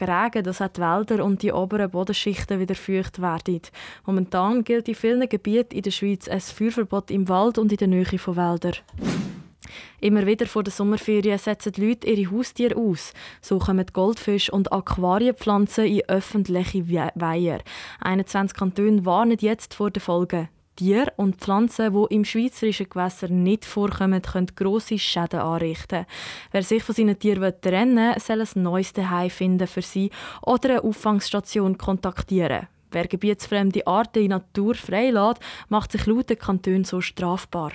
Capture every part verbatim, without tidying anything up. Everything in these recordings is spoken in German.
Regen, dass auch die Wälder und die oberen Bodenschichten wieder feucht werden. Momentan gilt in vielen Gebieten in der Schweiz ein Feuerverbot im Wald und in der Nähe von Wäldern. Immer wieder vor der Sommerferien setzen die Leute ihre Haustiere aus. So kommen Goldfische und Aquarienpflanzen in öffentliche Weiher. einundzwanzig Kantone warnen jetzt vor den Folgen. Tiere und Pflanzen, die im schweizerischen Gewässer nicht vorkommen, können grosse Schäden anrichten. Wer sich von seinen Tieren trennen will, soll ein neues Zuhause finden für sie oder eine Auffangstation kontaktieren. Wer gebietsfremde Arten in Natur freilässt, macht sich laut den Kantonen so strafbar.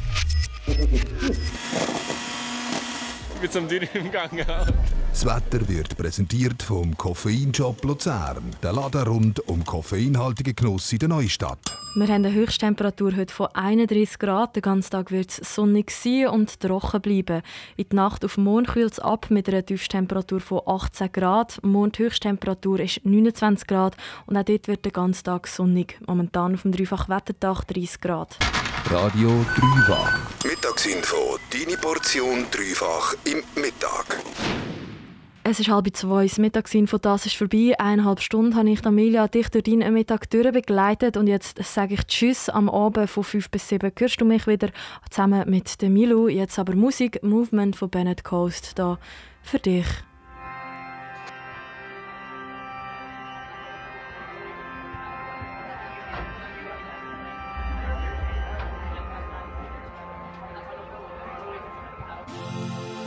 Ich bin zum Tier im Gang. Das Wetter wird präsentiert vom Koffeinshop Luzern. Der Laden rund um koffeinhaltigen Genuss in der Neustadt. Wir haben eine Höchsttemperatur heute von einunddreißig Grad. Den ganzen Tag wird es sonnig sein und trocken bleiben. In der Nacht auf morgen kühlt es ab mit einer Tiefsttemperatur von achtzehn Grad. Morgen die Höchsttemperatur ist neunundzwanzig Grad und auch dort wird der ganze Tag sonnig. Momentan auf dem Dreifach-Wetterdach dreißig Grad. Radio Dreifach. Mittagsinfo. Deine Portion Dreifach im Mittag. Es ist halb zwei, das Mittagsinfo, das ist vorbei. Eineinhalb Stunden habe ich Amelia dich durch deinen Mittag begleitet und jetzt sage ich Tschüss. Am Abend von fünf bis sieben hörst du mich wieder zusammen mit der Milu. Jetzt aber Musik, Movement von Bennett Coast da für dich.